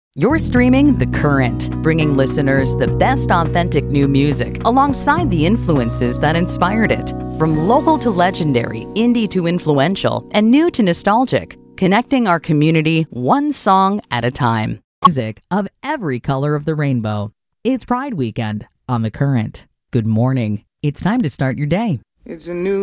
You're streaming The Current, bringing listeners the best authentic new music alongside the influences that inspired it. From local to legendary, indie to influential, and new to nostalgic, connecting our community one song at a time. Music of every color of the rainbow. It's Pride Weekend on The Current. Good morning. It's time to start your day. It's a new